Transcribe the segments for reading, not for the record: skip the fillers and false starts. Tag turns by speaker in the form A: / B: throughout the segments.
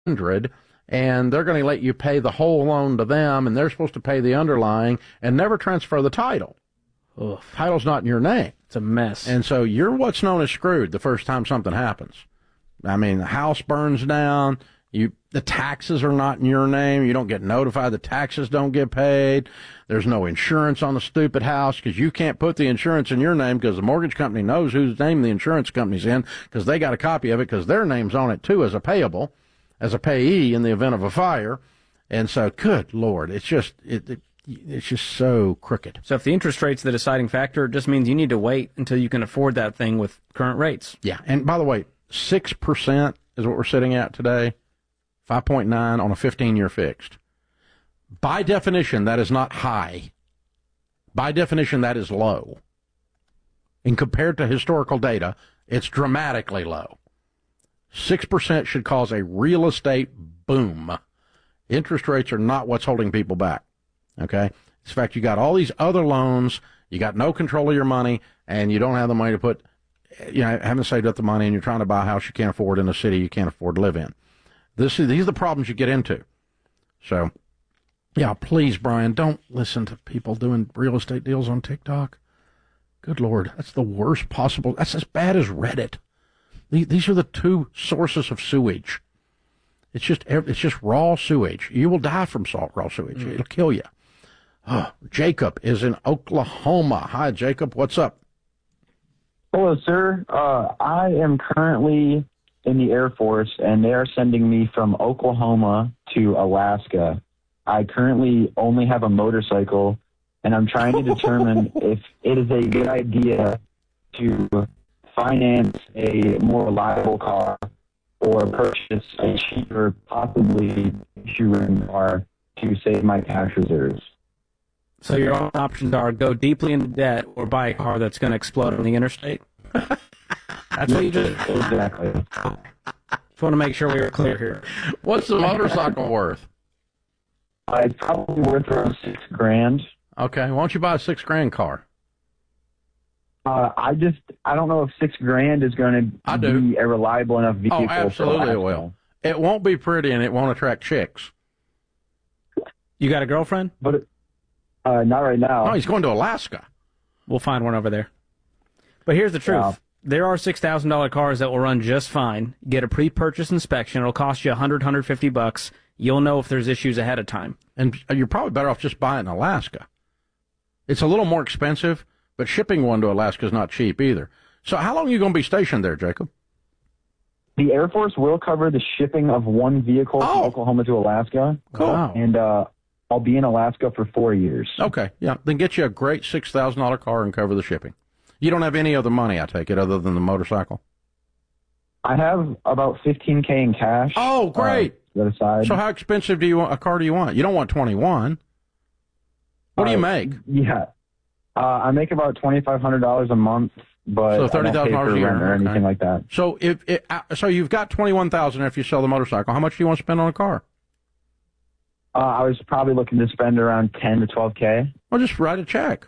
A: $100, and they're going to let you pay the whole loan to them, and they're supposed to pay the underlying and never transfer the title.
B: Ugh.
A: Title's not in your name.
B: It's a mess.
A: And so you're what's known as screwed the first time something happens. I mean, the house burns down. The taxes are not in your name. You don't get notified. The taxes don't get paid. There's no insurance on the stupid house because you can't put the insurance in your name because the mortgage company knows whose name the insurance company's in because they got a copy of it because their name's on it too as a payable, as a payee in the event of a fire. And so, good Lord, it's just so crooked.
B: So if the interest rate's the deciding factor, it just means you need to wait until you can afford that thing with current rates.
A: Yeah, and by the way, 6% is what we're sitting at today, 5.9 on a 15-year fixed. By definition, that is not high. By definition, that is low. And compared to historical data, it's dramatically low. 6% should cause a real estate boom. Interest rates are not what's holding people back. Okay? In fact, you got all these other loans, you got no control of your money, and you don't have the money to put, haven't saved up the money, and you're trying to buy a house you can't afford in a city you can't afford to live in. These are the problems you get into. So, yeah, please, Brian, don't listen to people doing real estate deals on TikTok. Good Lord, that's the worst possible. That's as bad as Reddit. These are the two sources of sewage. It's just raw sewage. You will die from raw sewage. It'll kill you. Oh, Jacob is in Oklahoma. Hi, Jacob. What's up?
C: Hello, sir. I am currently in the Air Force, and they are sending me from Oklahoma to Alaska. I currently only have a motorcycle, and I'm trying to determine if it is a good idea to finance a more reliable car or purchase a cheaper, possibly issue car to save my cash reserves.
B: So your only options are go deeply into debt or buy a car that's going to explode on the interstate? That's what you do?
C: Exactly.
B: Just want to make sure we are clear here.
A: What's the motorcycle worth?
C: It's probably worth around $6,000.
A: Okay, why don't you buy a $6,000 car?
C: I don't know if $6,000 is going to be a reliable enough vehicle.
A: Oh, absolutely it will. It won't be pretty and it won't attract chicks.
B: You got a girlfriend?
C: But not right now.
A: No, he's going to Alaska.
B: We'll find one over there. But here's the truth.
C: Yeah.
B: There are $6,000 cars that will run just fine. Get a pre-purchase inspection. It'll cost you $150. You'll know if there's issues ahead of time.
A: And you're probably better off just buying in Alaska. It's a little more expensive, but shipping one to Alaska is not cheap either. So how long are you going to be stationed there, Jacob?
C: The Air Force will cover the shipping of one vehicle from Oklahoma to Alaska.
A: Cool.
B: Wow.
C: And I'll be in Alaska for 4 years.
A: Okay, yeah. Then get you a great $6,000 car and cover the shipping. You don't have any other money, I take it, other than the motorcycle?
C: I have about $15K in cash.
A: Oh, great.
C: Set aside.
A: So how expensive a car do you want? You don't want 21. What do you make?
C: Yeah. I make about $2,500 a month, but
A: so $30,000 a year
C: or anything like that.
A: So so you've got $21,000 if you sell the motorcycle. How much do you want to spend on a car?
C: I was probably looking to spend around $10 to $12K.
A: Well, just write a check.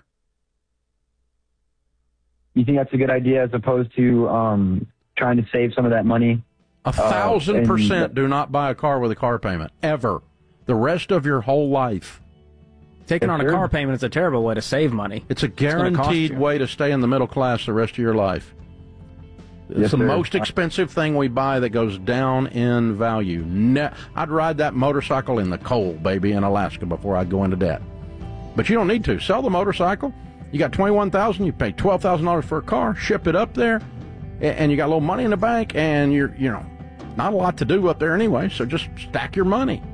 C: You think that's a good idea as opposed to trying to save some of that money?
A: 1,000% do not buy a car with a car payment, ever. The rest of your whole life.
B: Taking on a car payment is a terrible way to save money.
A: It's a guaranteed way to stay in the middle class the rest of your life. It's the most expensive thing we buy that goes down in value. I'd ride that motorcycle in the cold, baby, in Alaska before I'd go into debt. But you don't need to. Sell the motorcycle. You got $21,000. You pay $12,000 for a car. Ship it up there, and you got a little money in the bank, and you're not a lot to do up there anyway. So just stack your money.